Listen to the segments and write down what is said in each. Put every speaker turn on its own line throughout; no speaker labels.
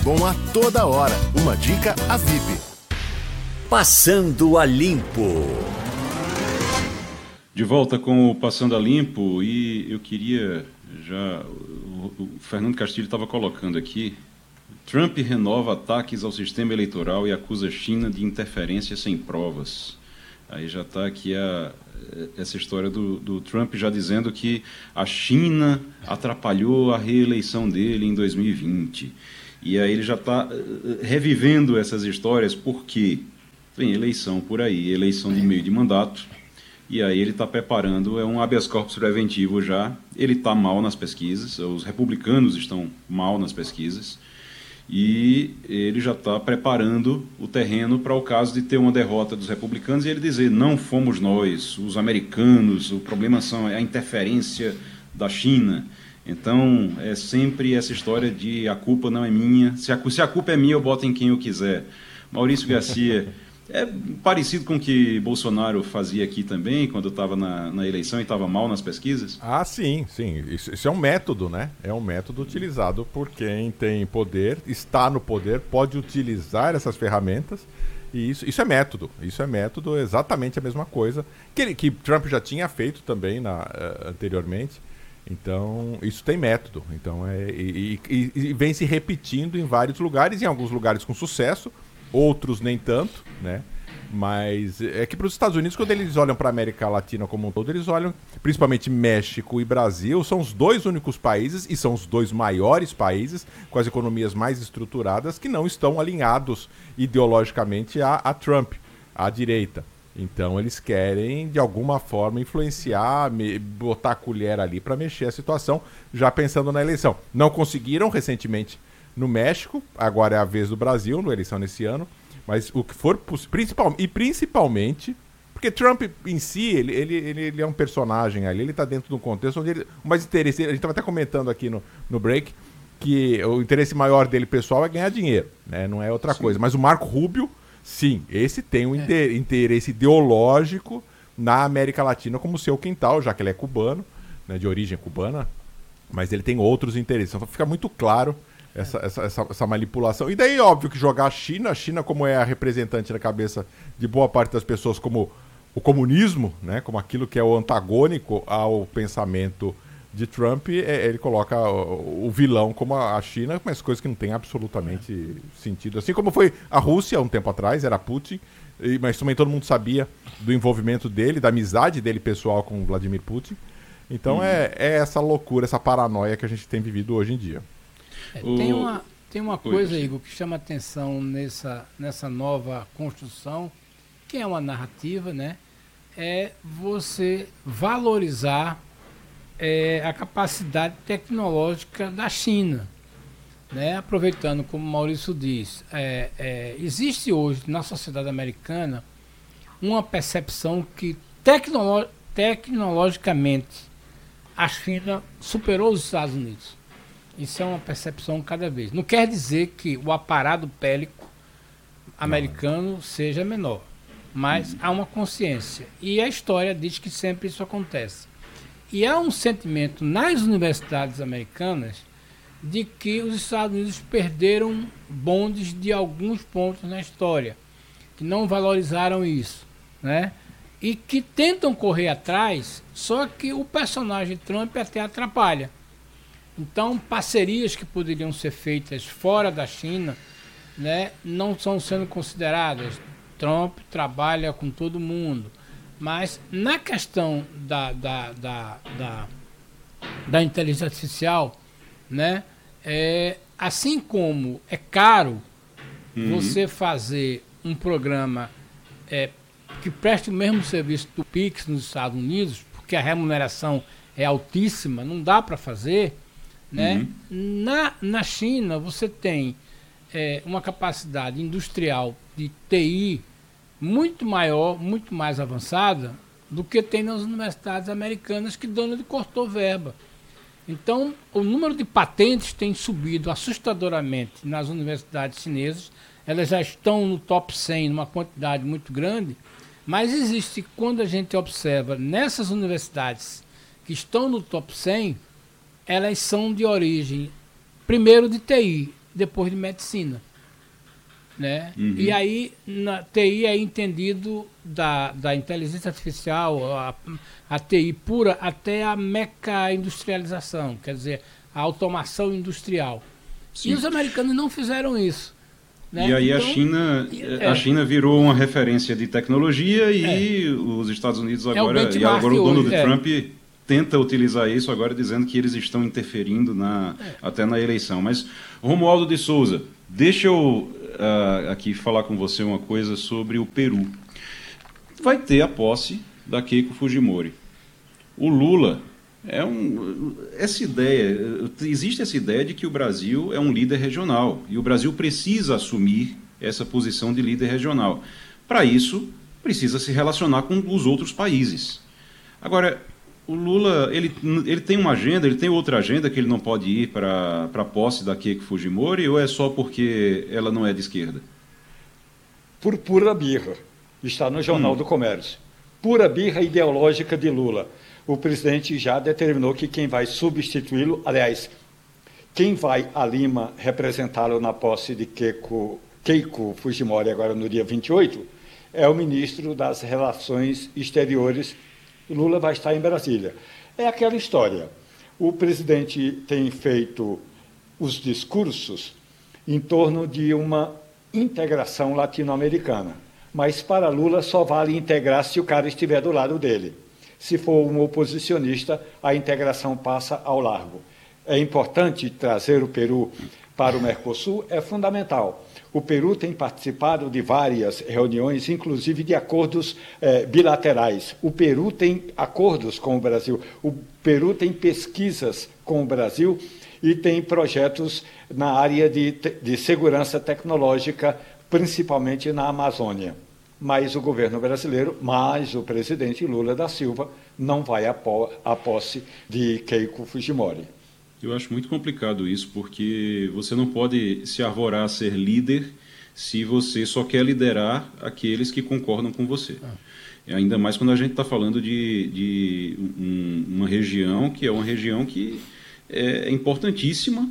Bom a toda hora. Uma dica a VIP.
Passando a Limpo.
De volta com o Passando a Limpo, e eu queria já... O Fernando Castilho estava colocando aqui: Trump renova ataques ao sistema eleitoral e acusa a China de interferência sem provas. Aí já está aqui essa história do Trump já dizendo que a China atrapalhou a reeleição dele em 2020. E aí ele já está revivendo essas histórias porque tem eleição por aí, eleição de meio de mandato, e aí ele está preparando um habeas corpus preventivo já. Ele está mal nas pesquisas, os republicanos estão mal nas pesquisas, e ele já está preparando o terreno para o caso de ter uma derrota dos republicanos e ele dizer: não fomos nós, os americanos, o problema é a interferência da China. Então, é sempre essa história de a culpa não é minha, se a culpa é minha, eu boto em quem eu quiser. Maurício Garcia, é parecido com o que Bolsonaro fazia aqui também, quando estava na eleição e estava mal nas pesquisas?
Ah, sim. Isso é um método, né? É um método utilizado por quem tem poder, está no poder, pode utilizar essas ferramentas. E isso é método. Isso é método, exatamente a mesma coisa que Trump já tinha feito também anteriormente. Então, isso tem método. Então, e vem se repetindo em vários lugares, em alguns lugares com sucesso, outros nem tanto, né? Mas é que para os Estados Unidos, quando eles olham para a América Latina como um todo, eles olham, principalmente México e Brasil, são os dois únicos países, e são os dois maiores países, com as economias mais estruturadas, que não estão alinhados ideologicamente a Trump, à direita. Então eles querem, de alguma forma, influenciar, botar a colher ali para mexer a situação, já pensando na eleição. Não conseguiram recentemente no México, agora é a vez do Brasil, na eleição nesse ano, mas o que for principalmente, porque Trump em si, ele é um personagem ali, ele está dentro de um contexto onde o mais interesse, a gente estava até comentando aqui no break, que o interesse maior dele pessoal é ganhar dinheiro, né? Não é outra coisa. Mas o Marco Rubio, sim, esse tem um interesse ideológico na América Latina como seu quintal, já que ele é cubano, né, de origem cubana, mas ele tem outros interesses. Então fica muito claro essa manipulação. E daí, óbvio, que jogar a China como é a representante na cabeça de boa parte das pessoas, como o comunismo, né, como aquilo que é o antagônico ao pensamento de Trump, ele coloca o vilão como a China, mas coisas que não tem absolutamente sentido. Assim como foi a Rússia um tempo atrás, era Putin, mas também todo mundo sabia do envolvimento dele, da amizade dele pessoal com Vladimir Putin. Então é essa loucura, essa paranoia que a gente tem vivido hoje em dia.
Tem uma coisa, Igor, que chama atenção nessa nova construção, que é uma narrativa, né? É você valorizar a capacidade tecnológica da China, né? Aproveitando, como o Maurício diz, existe hoje na sociedade americana uma percepção que tecnologicamente a China superou os Estados Unidos. Isso é uma percepção cada vez. Não quer dizer que o aparato bélico americano seja menor, mas há uma consciência. E a história diz que sempre isso acontece. E há um sentimento nas universidades americanas de que os Estados Unidos perderam bondes de alguns pontos na história, que não valorizaram isso, né? E que tentam correr atrás, só que o personagem Trump até atrapalha. Então, parcerias que poderiam ser feitas fora da China, né, não estão sendo consideradas. Trump trabalha com todo mundo. Mas na questão da inteligência artificial, né, assim como é caro você fazer um programa que preste o mesmo serviço do Pix nos Estados Unidos, porque a remuneração é altíssima, não dá para fazer, né? Na China você tem uma capacidade industrial de TI muito maior, muito mais avançada do que tem nas universidades americanas, que Donald cortou verba. Então, o número de patentes tem subido assustadoramente nas universidades chinesas. Elas já estão no top 100, numa quantidade muito grande, mas existe, quando a gente observa nessas universidades que estão no top 100, elas são de origem, primeiro, de TI, depois de medicina. Né? E aí, na TI é entendido da inteligência artificial, a TI pura, até a meca-industrialização, quer dizer, a automação industrial. Sim. E os americanos não fizeram isso. Né?
E aí
então,
a China virou uma referência de tecnologia e os Estados Unidos agora, e agora o Donald Trump tenta utilizar isso agora dizendo que eles estão interferindo até na eleição. Mas, Romualdo de Souza, deixa eu aqui falar com você uma coisa sobre o Peru. Vai ter a posse da Keiko Fujimori. O Lula existe essa ideia de que o Brasil é um líder regional e o Brasil precisa assumir essa posição de líder regional. Para isso, precisa se relacionar com os outros países. Agora, o Lula, ele tem uma agenda, ele tem outra agenda que ele não pode ir para a posse da Keiko Fujimori, ou é só porque ela não é de esquerda?
Por pura birra. Está no Jornal do Comércio. Pura birra ideológica de Lula. O presidente já determinou que quem vai substituí-lo, aliás, quem vai a Lima representá-lo na posse de Keiko Fujimori, agora no dia 28, é o ministro das Relações Exteriores. Lula vai estar em Brasília. É aquela história. O presidente tem feito os discursos em torno de uma integração latino-americana. Mas para Lula só vale integrar se o cara estiver do lado dele. Se for um oposicionista, a integração passa ao largo. É importante trazer o Peru para o Mercosul, é fundamental. O Peru tem participado de várias reuniões, inclusive de acordos bilaterais. O Peru tem acordos com o Brasil, o Peru tem pesquisas com o Brasil e tem projetos na área de segurança tecnológica, principalmente na Amazônia. Mas o governo brasileiro, mais o presidente Lula da Silva, não vai à posse de Keiko Fujimori.
Eu acho muito complicado isso, porque você não pode se arvorar a ser líder se você só quer liderar aqueles que concordam com você. Ainda mais quando a gente está falando de uma região que é uma região que é importantíssima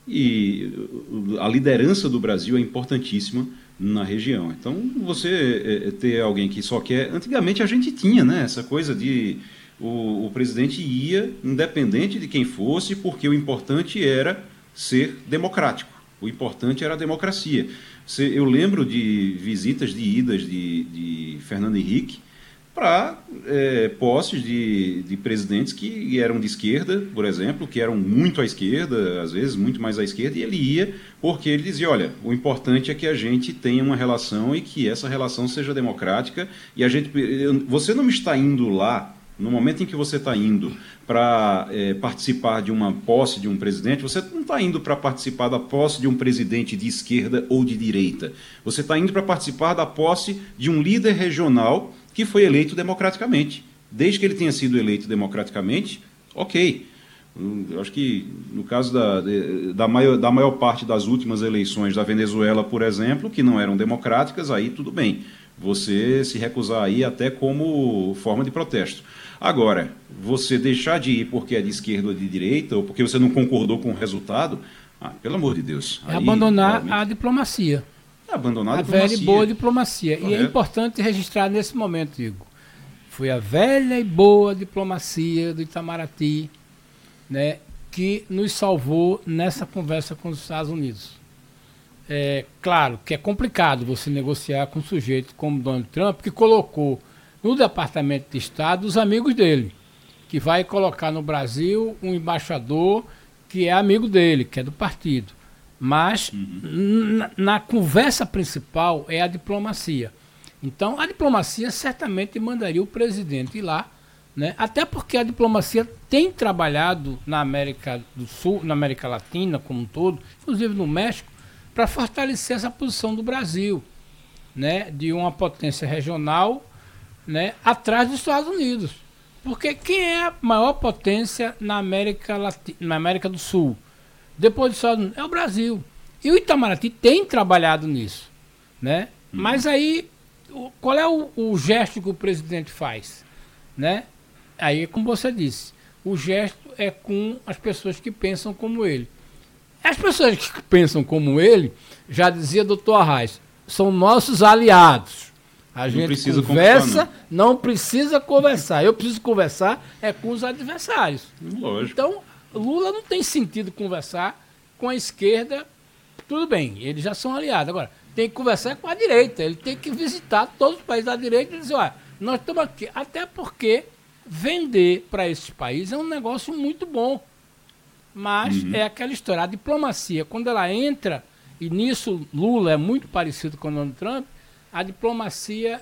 e a liderança do Brasil é importantíssima na região. Então, você ter alguém que só quer... Antigamente a gente tinha, né, essa coisa de... O presidente ia, independente de quem fosse, porque o importante era ser democrático. O importante era a democracia. Eu lembro de visitas de idas de Fernando Henrique para posses de presidentes que eram de esquerda, por exemplo, que eram muito à esquerda, às vezes muito mais à esquerda, e ele ia porque ele dizia, olha, o importante é que a gente tenha uma relação e que essa relação seja democrática, e você não está indo lá, no momento em que você está indo para participar de uma posse de um presidente, você não está indo para participar da posse de um presidente de esquerda ou de direita. Você está indo para participar da posse de um líder regional que foi eleito democraticamente. Desde que ele tenha sido eleito democraticamente, ok. Eu acho que no caso da maior parte das últimas eleições da Venezuela, por exemplo, que não eram democráticas, aí tudo bem. Você se recusar aí até como forma de protesto. Agora, você deixar de ir porque é de esquerda ou de direita, ou porque você não concordou com o resultado, pelo amor de Deus.
É abandonar a diplomacia.
É abandonar
a velha e boa diplomacia. Correto. E é importante registrar nesse momento, Igor. Foi a velha e boa diplomacia do Itamaraty, né, que nos salvou nessa conversa com os Estados Unidos. É claro que é complicado você negociar com um sujeito como Donald Trump, que colocou no Departamento de Estado os amigos dele, que vai colocar no Brasil um embaixador que é amigo dele, que é do partido. Mas na conversa principal é a diplomacia. Então a diplomacia certamente mandaria o presidente ir lá, né? Até porque a diplomacia tem trabalhado na América do Sul, na América Latina como um todo, inclusive no México, para fortalecer essa posição do Brasil, né? De uma potência regional, né? Atrás dos Estados Unidos. Porque quem é a maior potência na América do Sul? Depois dos Estados Unidos, é o Brasil. E o Itamaraty tem trabalhado nisso, né? Mas aí, qual é o gesto que o presidente faz? Né? Aí, como você disse, o gesto é com as pessoas que pensam como ele. As pessoas que pensam como ele, já dizia doutor Arraes, são nossos aliados. A gente
precisa
conversa, não precisa conversar. Eu preciso conversar com os adversários.
Lógico.
Então, Lula não tem sentido conversar com a esquerda. Tudo bem, eles já são aliados. Agora, tem que conversar com a direita. Ele tem que visitar todos os países da direita e dizer, olha, nós estamos aqui. Até porque vender para esses países é um negócio muito bom. Mas é aquela história, a diplomacia, quando ela entra, e nisso Lula é muito parecido com o Donald Trump, a diplomacia